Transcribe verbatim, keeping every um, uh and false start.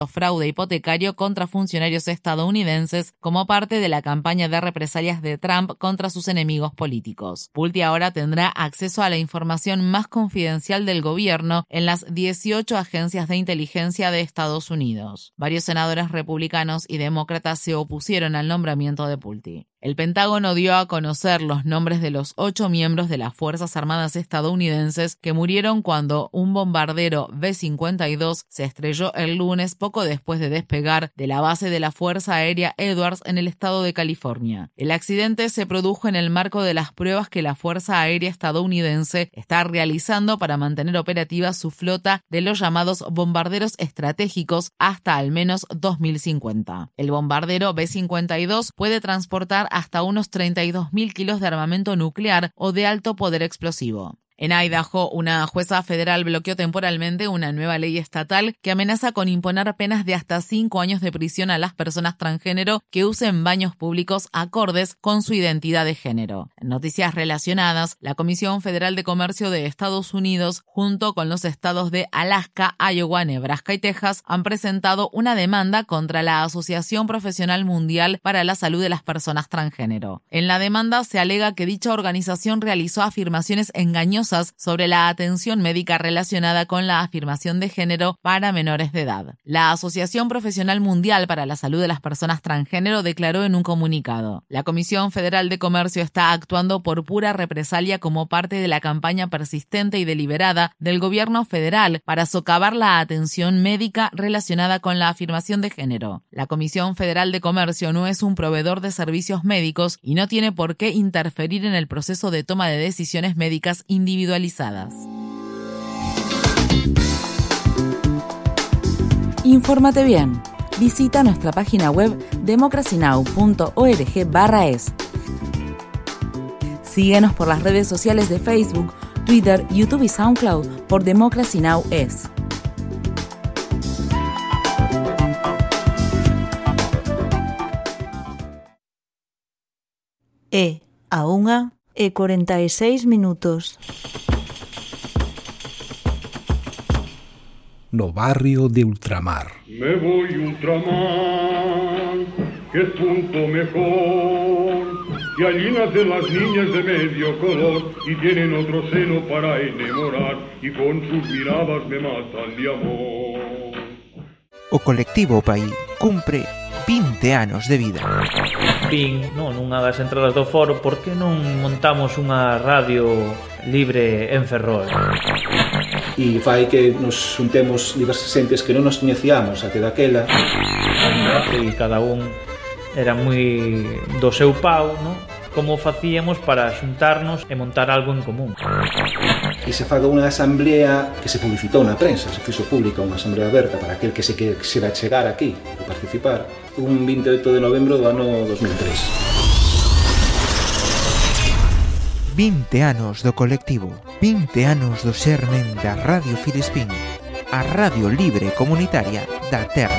fraude hipotecario contra funcionarios estadounidenses como parte de la campaña de represalias de Trump contra sus enemigos políticos. Pulte ahora tendrá acceso a la información más confidencial del gobierno en las dieciocho agencias de inteligencia de Estados Unidos. Varios senadores republicanos y demócratas se opusieron al nombramiento de Pulte. El Pentágono dio a conocer los nombres de los ocho miembros de las Fuerzas Armadas estadounidenses que murieron cuando un bombardero B cincuenta y dos se estrelló el lunes poco después de despegar de la base de la Fuerza Aérea Edwards en el estado de California. El accidente se produjo en el marco de las pruebas que la Fuerza Aérea estadounidense está realizando para mantener operativa su flota de los llamados bombarderos estratégicos hasta al menos dos mil cincuenta. El bombardero B cincuenta y dos puede transportar hasta unos treinta y dos mil kilos de armamento nuclear o de alto poder explosivo. En Idaho, una jueza federal bloqueó temporalmente una nueva ley estatal que amenaza con imponer penas de hasta cinco años de prisión a las personas transgénero que usen baños públicos acordes con su identidad de género. En noticias relacionadas, la Comisión Federal de Comercio de Estados Unidos, junto con los estados de Alaska, Iowa, Nebraska y Texas, han presentado una demanda contra la Asociación Profesional Mundial para la Salud de las Personas Transgénero. En la demanda se alega que dicha organización realizó afirmaciones engañosas sobre la atención médica relacionada con la afirmación de género para menores de edad. La Asociación Profesional Mundial para la Salud de las Personas Transgénero declaró en un comunicado: la Comisión Federal de Comercio está actuando por pura represalia como parte de la campaña persistente y deliberada del gobierno federal para socavar la atención médica relacionada con la afirmación de género. La Comisión Federal de Comercio no es un proveedor de servicios médicos y no tiene por qué interferir en el proceso de toma de decisiones médicas individualizadas. Infórmate bien. Visita nuestra página web democracy now punto org barra es. Síguenos por las redes sociales de Facebook, Twitter, YouTube y SoundCloud por Democracy Now! Es. E a unha e cuarenta y seis minutos. No barrio de Ultramar. Me voy Ultramar, que es punto mejor, y allí nacen las niñas de medio color, y tienen otro seno para enamorar, y con sus miradas me matan de amor. O colectivo Pai cumpre vinte anos de vida. Vin, non, nunha das entradas do foro, por que non montamos unha radio libre en Ferrol? E fai que nos juntemos diversas xentes que non nos coñecíamos até daquela. E cada un era moi do seu pau, non? Como facíamos para xuntarnos e montar algo en común. E se faga unha asamblea que se publicitou na prensa, se fixo pública unha asamblea aberta para aquel que se que se vai chegar aquí e participar, un vinte e oito de novembro do ano dos mil tres. vinte anos do colectivo, vinte anos do xermen da Radio Filispín, a radio libre comunitaria da Terra